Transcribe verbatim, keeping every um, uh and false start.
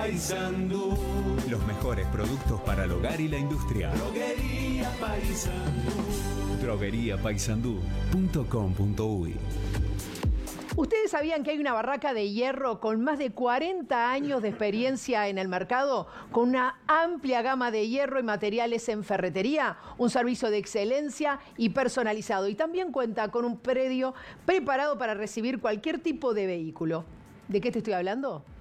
Paysandú. Los mejores productos para el hogar y la industria. Droguería Paysandú. droguería paysandú punto com punto uy. ¿Ustedes sabían que hay una barraca de hierro con más de cuarenta años de experiencia en el mercado, con una amplia gama de hierro y materiales en ferretería? Un servicio de excelencia y personalizado. Y también cuenta con un predio preparado para recibir cualquier tipo de vehículo. ¿De qué te estoy hablando?